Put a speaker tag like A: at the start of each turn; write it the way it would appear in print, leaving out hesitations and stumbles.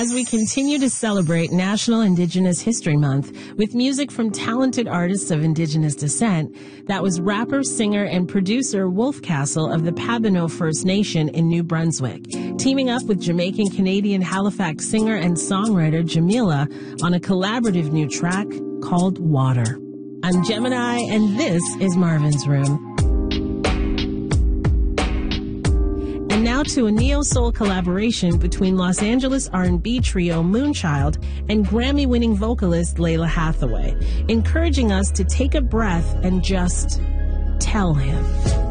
A: as we continue to celebrate National Indigenous History Month with music from talented artists of Indigenous descent, that was rapper, singer, and producer Wolf Castle of the Pabineau First Nation in New Brunswick, teaming up with Jamaican-Canadian Halifax singer and songwriter Jamila on a collaborative new track called Water. I'm Gemini, and this is Marvin's Room. And now to a neo-soul collaboration between Los Angeles R&B trio Moonchild and Grammy-winning vocalist Lalah Hathaway, encouraging us to take a breath and just tell him.